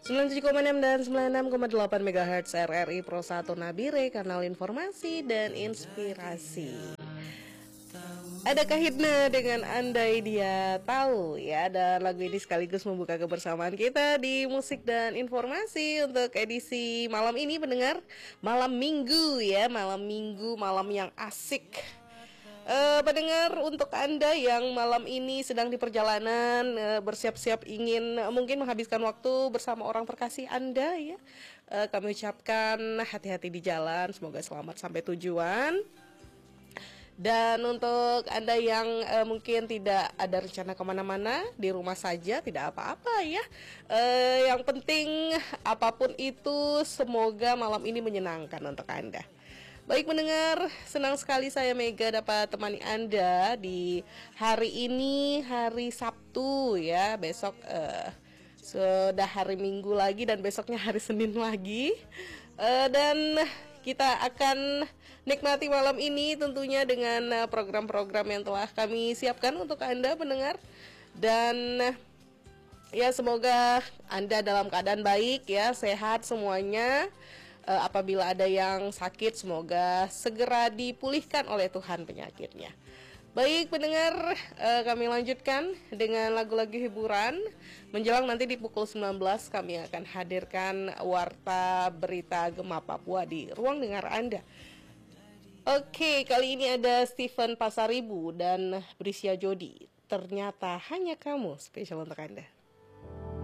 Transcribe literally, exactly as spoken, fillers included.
sembilan puluh tujuh koma enam dan sembilan puluh enam koma delapan megahertz R R I Pro satu Nabire, kanal informasi dan inspirasi. Ada Kahitna dengan Andai Dia Tahu ya, dan lagu ini sekaligus membuka kebersamaan kita di musik dan informasi untuk edisi malam ini pendengar, malam minggu ya, malam minggu, malam yang asik. Uh, pendengar, untuk Anda yang malam ini sedang di perjalanan, uh, bersiap-siap ingin uh, mungkin menghabiskan waktu bersama orang terkasih Anda ya, uh, kami ucapkan hati-hati di jalan, semoga selamat sampai tujuan. Dan untuk Anda yang uh, mungkin tidak ada rencana kemana-mana, di rumah saja tidak apa-apa ya, uh, yang penting apapun itu semoga malam ini menyenangkan untuk Anda. Baik mendengar, senang sekali saya Mega dapat temani Anda di hari ini, hari Sabtu ya. Besok uh, sudah hari Minggu lagi dan besoknya hari Senin lagi. uh, Dan kita akan nikmati malam ini tentunya dengan program-program yang telah kami siapkan untuk Anda pendengar. Dan ya semoga Anda dalam keadaan baik ya, sehat semuanya. Uh, apabila ada yang sakit, semoga segera dipulihkan oleh Tuhan penyakitnya. Baik pendengar, uh, kami lanjutkan dengan lagu-lagu hiburan. Menjelang nanti di pukul sembilan belas kami akan hadirkan Warta Berita Gema Papua di ruang dengar Anda. Oke, kali ini ada Steven Pasaribu dan Brisya Jodi. Ternyata Hanya Kamu, spesial untuk Anda.